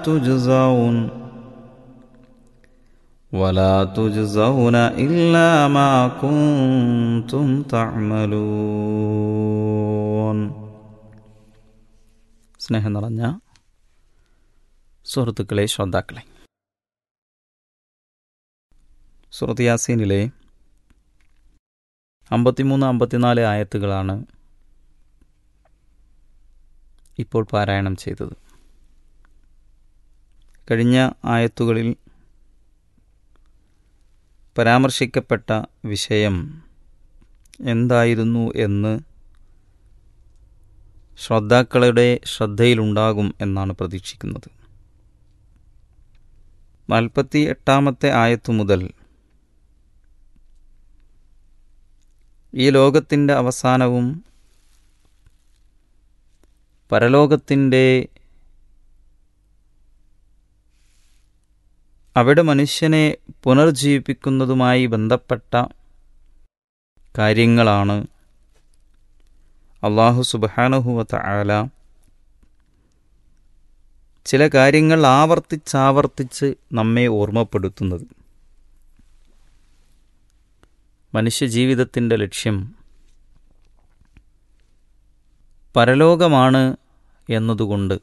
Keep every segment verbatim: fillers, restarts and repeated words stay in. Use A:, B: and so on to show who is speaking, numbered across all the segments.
A: تجزون ولا تجزون إلا ما كنتم تعملون. സ്നേഹം നിറഞ്ഞ സുഹൃത്തുക്കളെ, ശ്രോതാക്കളെ, സൂറത്ത് യാസീനിലെ അമ്പത്തിമൂന്ന് അമ്പത്തിനാല് ആയത്തുകളാണ് ഇപ്പോൾ പാരായണം ചെയ്തത്. കഴിഞ്ഞ ആയത്തുകളിൽ പരാമർശിക്കപ്പെട്ട വിഷയം എന്തായിരുന്നു എന്ന് ശ്രോതാക്കളുടെ ശ്രദ്ധയിലുണ്ടാകും എന്നാണ് പ്രതീക്ഷിക്കുന്നത്. നാൽപ്പത്തി എട്ടാമത്തെ ആയത്തു മുതൽ ഈ ലോകത്തിൻ്റെ അവസാനവും പരലോകത്തിൻ്റെ അവിടെ മനുഷ്യനെ പുനർജീവിപ്പിക്കുന്നതുമായി ബന്ധപ്പെട്ട കാര്യങ്ങളാണ് അല്ലാഹു സുബ്ഹാനഹു വ തആല ചില കാര്യങ്ങൾ ആവർത്തിച്ചാവർത്തിച്ച് നമ്മെ ഓർമ്മപ്പെടുത്തുന്നത്. മനുഷ്യജീവിതത്തിൻ്റെ ലക്ഷ്യം പരലോകമാണ് എന്നതുകൊണ്ട്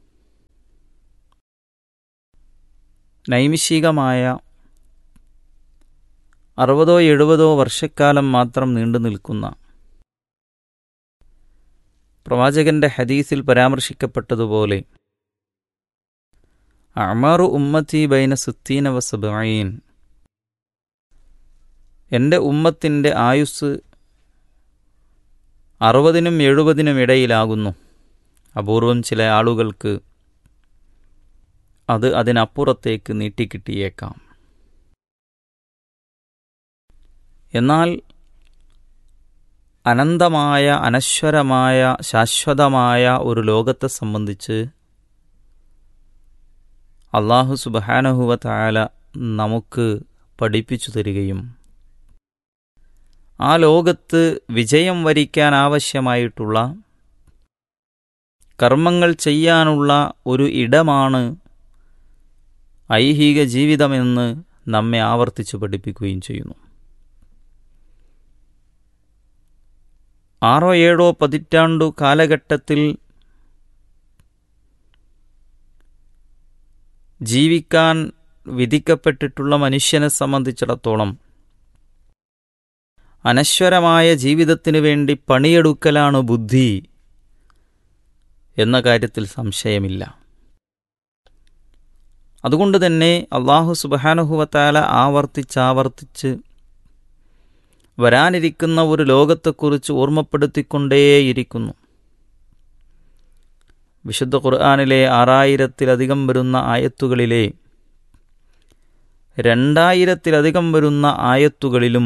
A: നൈമിഷികമായ അറുപതോ എഴുപതോ വർഷക്കാലം മാത്രം നീണ്ടു നിൽക്കുന്ന പ്രവാചകന്റെ ഹദീസിൽ പരാമർശിക്കപ്പെട്ടതുപോലെ അഅ്മാറു ഉമ്മത്തി ബൈന സിത്തീന വ സബ്ഈൻ, എൻ്റെ ഉമ്മത്തിൻ്റെ ആയുസ് അറുപതിനും എഴുപതിനും ഇടയിലാകുന്നു. അപൂർവം ചില ആളുകൾക്ക് അത് അതിനപ്പുറത്തേക്ക് നീട്ടിക്കിട്ടിയേക്കാം. എന്നാൽ അനന്തമായ, അനശ്വരമായ, ശാശ്വതമായ ഒരു ലോകത്തെ സംബന്ധിച്ച് അല്ലാഹു സുബ്ഹാനഹു വ തആല നമുക്ക് പഠിപ്പിച്ചു തരികയും ആ ലോകത്ത് വിജയം വരിക്കാൻ ആവശ്യമായിട്ടുള്ള കർമ്മങ്ങൾ ചെയ്യാനുള്ള ഒരു ഇടമാണ് ഐഹിക ജീവിതമെന്ന് നമ്മെ ആവർത്തിച്ചു പഠിപ്പിക്കുകയും ചെയ്യുന്നു. ആറോ ഏഴോ പതിറ്റാണ്ടു കാലഘട്ടത്തിൽ ജീവിക്കാൻ വിധിക്കപ്പെട്ടിട്ടുള്ള മനുഷ്യനെ സംബന്ധിച്ചിടത്തോളം അനശ്വരമായ ജീവിതത്തിനു വേണ്ടി പണിയെടുക്കലാണ് ബുദ്ധി എന്ന കാര്യത്തിൽ സംശയമില്ല. അതുകൊണ്ട് തന്നെ അല്ലാഹു സുബ്ഹാനഹു വ തആല ആവർത്തിച്ചാവർത്തിച്ച് വരാനിരിക്കുന്ന ഒരു ലോകത്തെക്കുറിച്ച് ഓർമ്മപ്പെടുത്തിക്കൊണ്ടേയിരിക്കുന്നു. വിശുദ്ധ ഖുർആനിലെ ആറായിരത്തിലധികം വരുന്ന ആയത്തുകളിലെ രണ്ടായിരത്തിലധികം വരുന്ന ആയത്തുകളിലും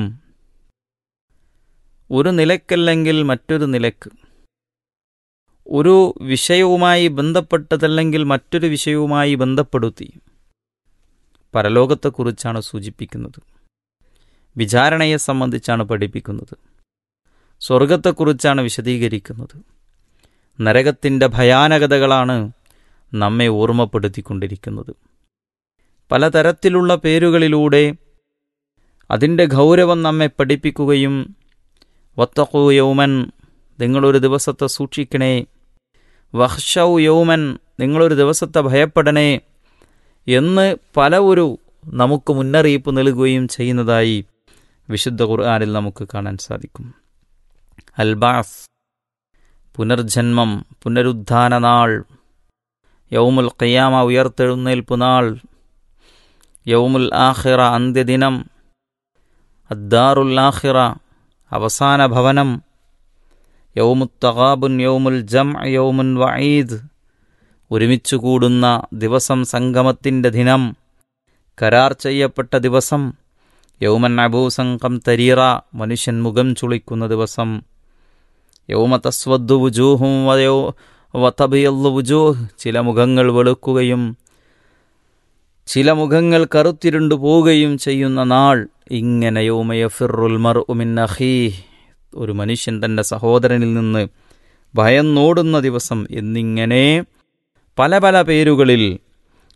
A: ഒരു നിലക്കല്ലെങ്കിൽ മറ്റൊരു നിലക്ക്, ഒരു വിഷയവുമായി ബന്ധപ്പെട്ടതല്ലെങ്കിൽ മറ്റൊരു വിഷയവുമായി ബന്ധപ്പെടുത്തി പരലോകത്തെക്കുറിച്ചാണ് സൂചിപ്പിക്കുന്നത്. വിചാരണയെ സംബന്ധിച്ചാണ് പഠിപ്പിക്കുന്നത്. സ്വർഗത്തെക്കുറിച്ചാണ് വിശദീകരിക്കുന്നത്. നരകത്തിൻ്റെ ഭയാനകതകളാണ് നമ്മെ ഓർമ്മപ്പെടുത്തിക്കൊണ്ടിരിക്കുന്നത്. പലതരത്തിലുള്ള പേരുകളിലൂടെ അതിൻ്റെ ഗൗരവം നമ്മെ പഠിപ്പിക്കുകയും വത്തഖൂ യൗമൻ, നിങ്ങളൊരു ദിവസത്തെ സൂക്ഷിക്കണേ, വഖ്ശൗ യൗമൻ, നിങ്ങളൊരു ദിവസത്തെ ഭയപ്പെടണേ എന്ന് പല ഒരു നമുക്ക് മുന്നറിയിപ്പ് നൽകുകയും ചെയ്യുന്നതായി വിശുദ്ധ ഖുർആനിൽ നമുക്ക് കാണാൻ സാധിക്കും. അൽബാസ്, പുനർജന്മം, പുനരുദ്ധാന നാൾ, യൗമുൽ ഖിയാമ, ഉയർത്തെഴുന്നേൽപ്പ് നാൾ, യൗമുൽ ആഖിറ, അന്ത്യദിനം, അദ്ദാറുൽ ആഖിറ, അവസാന ഭവനം, യൗമുൽ തഗാബുൻ, യൗമുൽ ജംഅ, യൗമുൻ വഈദ്, ഒരുമിച്ചു കൂടുന്ന ദിവസം, സംഗമത്തിൻ്റെ ദിനം, കരാർ ചെയ്യപ്പെട്ട ദിവസം, യൗമൻ അബൂസൻ ഖംതരീറ, മനുഷ്യൻ മുഖം ചുളിക്കുന്ന ദിവസം, യൗമ തസ്വദ്ദു വുജൂഹും വതബിയദ്ദു വുജൂഹ്, ചില മുഖങ്ങൾ വെളുക്കുകയും ചില മുഖങ്ങൾ കറുത്തിരുണ്ടു പോവുകയും ചെയ്യുന്ന നാൾ. ഇങ്ങനെ യൗമ യഫിറുൽ മർഉ മിൻ അഖീഹ്, ഒരു മനുഷ്യൻ തൻ്റെ സഹോദരനിൽ നിന്ന് ഭയന്നോടുന്ന ദിവസം എന്നിങ്ങനെ പല പല പേരുകളിൽ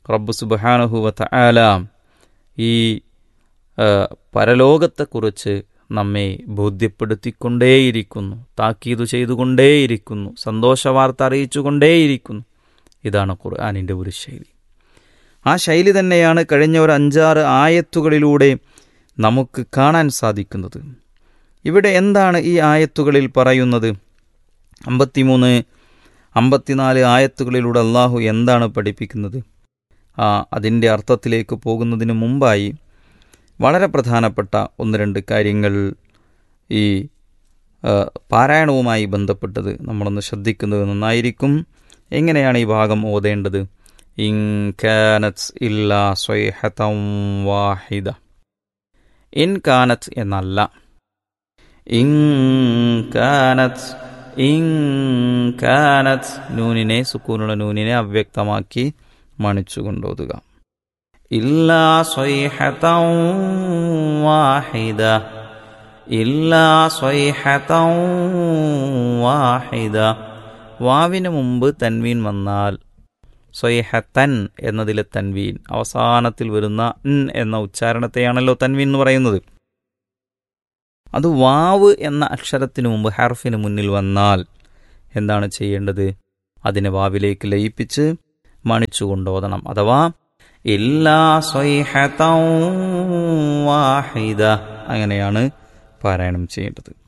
A: റബ്ബ് സുബ്ഹാനഹു വ തആല ഈ പരലോകത്തെക്കുറിച്ച് നമ്മെ ബോധ്യപ്പെടുത്തിക്കൊണ്ടേയിരിക്കുന്നു, താക്കീത് ചെയ്തുകൊണ്ടേയിരിക്കുന്നു, സന്തോഷവാർത്ത അറിയിച്ചുകൊണ്ടേയിരിക്കുന്നു. ഇതാണ് ഖുർആനിൻ്റെ ഒരു ശൈലി. ആ ശൈലി തന്നെയാണ് കഴിഞ്ഞ ഒരു അഞ്ചാറ് ആയത്തുകളിലൂടെ നമുക്ക് കാണാൻ സാധിക്കുന്നത്. ഇവിടെ എന്താണ് ഈ ആയത്തുകളിൽ പറയുന്നത്? അമ്പത്തിമൂന്ന് അമ്പത്തിനാല് ആയത്തുകളിലൂടെ അള്ളാഹു എന്താണ് പഠിപ്പിക്കുന്നത്? ആ അതിൻ്റെ അർത്ഥത്തിലേക്ക് പോകുന്നതിന് മുമ്പായി വളരെ പ്രധാനപ്പെട്ട ഒന്ന് രണ്ട് കാര്യങ്ങൾ ഈ പാരായണവുമായി ബന്ധപ്പെട്ടത് നമ്മളൊന്ന് ശ്രദ്ധിക്കുന്നത് നന്നായിരിക്കും. എങ്ങനെയാണ് ഈ ഭാഗം ഓതേണ്ടത്? ഇൻ കാനത്ത് ഇല്ലാ സ്വൈഹതൻ വാഹിദ. ഇൻ കാനത്ത് എന്നല്ല, ഇൻ കാനത്ത്, ഇൻ കാനത്ത് നൂനിനെ, സുക്കൂനുള്ള നൂനിനെ അവ്യക്തമാക്കി മണിച്ചു കൊണ്ടോതുക. ഇല്ലാ സ്വൈഹതൻ വാഹിദ, ഇല്ലാ സ്വൈഹതൻ വാഹിദ. വാവിന് മുമ്പ് തൻവീൻ വന്നാൽ സ്വൈഹത്തൻ എന്നതിലെ തൻവീൻ, അവസാനത്തിൽ വരുന്ന ൻ എന്ന ഉച്ചാരണത്തെയാണല്ലോ തൻവീൻ എന്ന് പറയുന്നത്. അത് വാവ് എന്ന അക്ഷരത്തിന് മുമ്പ് ഹർഫിന് മുന്നിൽ വന്നാൽ എന്താണ് ചെയ്യേണ്ടത്? അതിനെ വാവിലേക്ക് ലയിപ്പിച്ച് മണിച്ചുകൊണ്ടോതണം. അഥവാ ഇല്ലാ സ്വൈഹതൻ വാഹിദ, അങ്ങനെയാണ് പാരായണം ചെയ്യേണ്ടത്.